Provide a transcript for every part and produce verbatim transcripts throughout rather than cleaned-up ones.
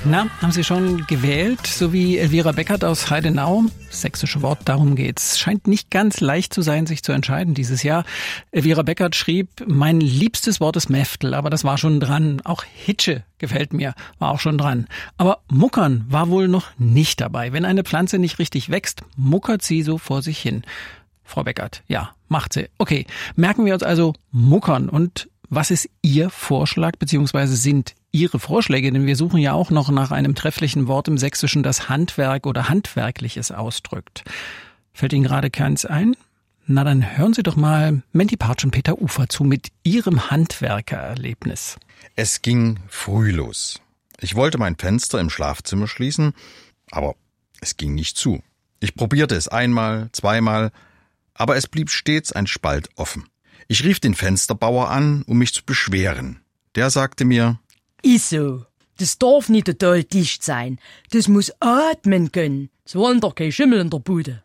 Na, haben Sie schon gewählt, so wie Elvira Beckert aus Heidenau? Sächsische Wort, darum geht's. Scheint nicht ganz leicht zu sein, sich zu entscheiden dieses Jahr. Elvira Beckert schrieb, mein liebstes Wort ist Mäftel, aber das war schon dran. Auch Hitsche gefällt mir, war auch schon dran. Aber Muckern war wohl noch nicht dabei. Wenn eine Pflanze nicht richtig wächst, muckert sie so vor sich hin. Frau Beckert, ja, macht sie. Okay, merken wir uns also Muckern. Und was ist Ihr Vorschlag, beziehungsweise sind Ihre Vorschläge? Denn wir suchen ja auch noch nach einem trefflichen Wort im Sächsischen, das Handwerk oder Handwerkliches ausdrückt. Fällt Ihnen gerade keins ein? Na, dann hören Sie doch mal Menti Partsch und Peter Ufer zu mit Ihrem Handwerkererlebnis. Es ging früh los. Ich wollte mein Fenster im Schlafzimmer schließen, aber es ging nicht zu. Ich probierte es einmal, zweimal, aber es blieb stets ein Spalt offen. Ich rief den Fensterbauer an, um mich zu beschweren. Der sagte mir, ist so. Das darf nicht total dicht sein. Das muss atmen können. So wollen doch kein Schimmel in der Bude.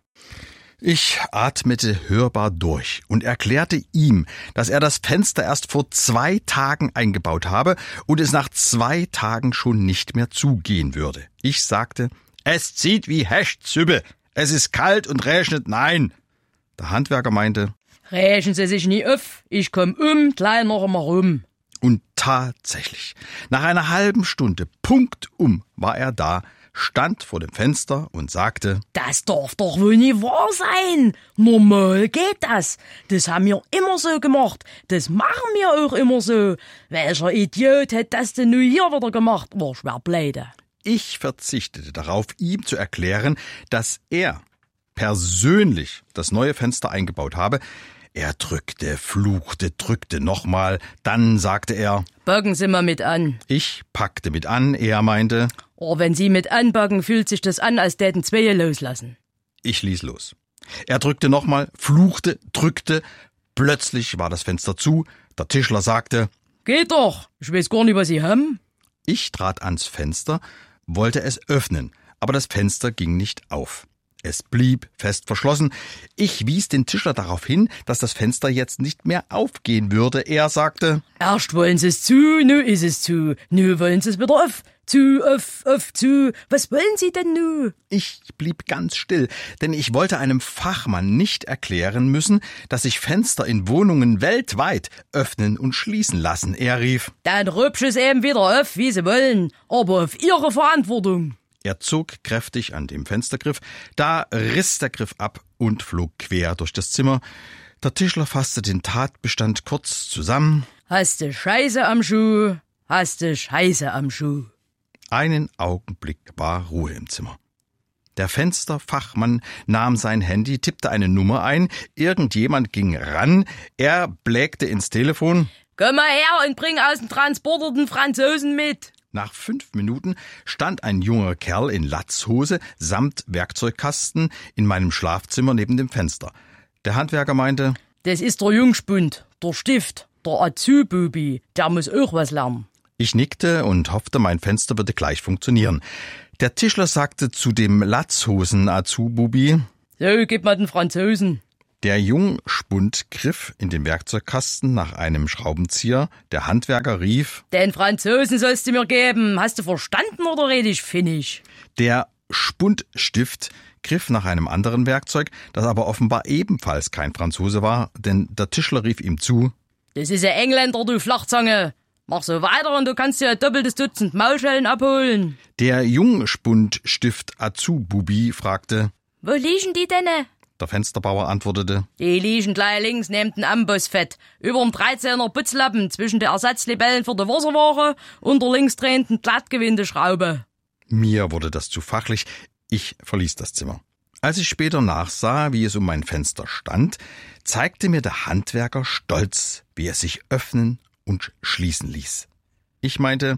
Ich atmete hörbar durch und erklärte ihm, dass er das Fenster erst vor zwei Tagen eingebaut habe und es nach zwei Tagen schon nicht mehr zugehen würde. Ich sagte, es zieht wie Hechtzüppe. Es ist kalt und regnet, nein. Der Handwerker meinte, regen Sie sich nie auf, ich komm um, gleich noch einmal rum. Und tatsächlich, nach einer halben Stunde, punktum, war er da, stand vor dem Fenster und sagte, das darf doch wohl nie wahr sein. Normal geht das. Das haben wir immer so gemacht. Das machen wir auch immer so. Welcher Idiot hätte das denn nun hier wieder gemacht? War schwer pleite. Ich verzichtete darauf, ihm zu erklären, dass er persönlich das neue Fenster eingebaut habe. Er drückte, fluchte, drückte nochmal, dann sagte er, packen Sie mal mit an. Ich packte mit an, er meinte, oh, wenn Sie mit anpacken, fühlt sich das an, als täten zwei loslassen. Ich ließ los. Er drückte nochmal, fluchte, drückte, plötzlich war das Fenster zu, der Tischler sagte, geht doch, ich weiß gar nicht, was Sie haben. Ich trat ans Fenster, wollte es öffnen, aber das Fenster ging nicht auf. Es blieb fest verschlossen. Ich wies den Tischler darauf hin, dass das Fenster jetzt nicht mehr aufgehen würde. Er sagte, erst wollen Sie es zu, nu ist es zu. Nu wollen Sie es wieder auf. Zu, auf, auf, zu. Was wollen Sie denn nu? Ich blieb ganz still, denn ich wollte einem Fachmann nicht erklären müssen, dass sich Fenster in Wohnungen weltweit öffnen und schließen lassen. Er rief, dann rübsch es eben wieder auf, wie Sie wollen, aber auf Ihre Verantwortung. Er zog kräftig an dem Fenstergriff, da riss der Griff ab und flog quer durch das Zimmer. Der Tischler fasste den Tatbestand kurz zusammen. Hast du Scheiße am Schuh, hast du Scheiße am Schuh. Einen Augenblick war Ruhe im Zimmer. Der Fensterfachmann nahm sein Handy, tippte eine Nummer ein, irgendjemand ging ran, er blägte ins Telefon. Komm mal her und bring aus dem Transporter den Franzosen mit. Nach fünf Minuten stand ein junger Kerl in Latzhose samt Werkzeugkasten in meinem Schlafzimmer neben dem Fenster. Der Handwerker meinte, das ist der Jungspund, der Stift, der Azububi, der muss auch was lernen. Ich nickte und hoffte, mein Fenster würde gleich funktionieren. Der Tischler sagte zu dem Latzhosen-Azububi, so, gib mal den Franzosen. Der Jungspund griff in den Werkzeugkasten nach einem Schraubenzieher. Der Handwerker rief, den Franzosen sollst du mir geben. Hast du verstanden oder rede ich finnisch? Der Spundstift griff nach einem anderen Werkzeug, das aber offenbar ebenfalls kein Franzose war, denn der Tischler rief ihm zu, das ist ein Engländer, du Flachzange. Mach so weiter und du kannst dir ein doppeltes Dutzend Maulschellen abholen. Der Jungspundstift Azububi fragte, wo liegen die denn? Der Fensterbauer antwortete, die liegen gleich links neben dem Ambossfett, über dem dreizehner Putzlappen zwischen der Ersatzlibellen für die Wasserware und der linksdrehenden Glattgewindeschraube. Mir wurde das zu fachlich, ich verließ das Zimmer. Als ich später nachsah, wie es um mein Fenster stand, zeigte mir der Handwerker stolz, wie es sich öffnen und schließen ließ. Ich meinte,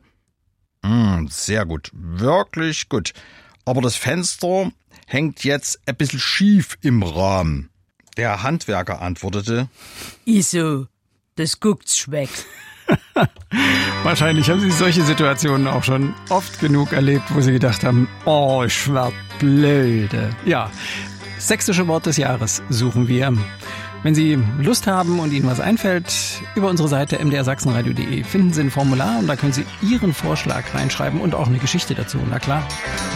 sehr gut, wirklich gut, aber das Fenster hängt jetzt ein bisschen schief im Rahmen. Der Handwerker antwortete, Iso, das guckt's schmeckt. Wahrscheinlich haben Sie solche Situationen auch schon oft genug erlebt, wo Sie gedacht haben, oh, ich werd blöde. Ja, sächsische Wort des Jahres suchen wir. Wenn Sie Lust haben und Ihnen was einfällt, über unsere Seite m d r sachsenradio punkt d e finden Sie ein Formular und da können Sie Ihren Vorschlag reinschreiben und auch eine Geschichte dazu, na klar.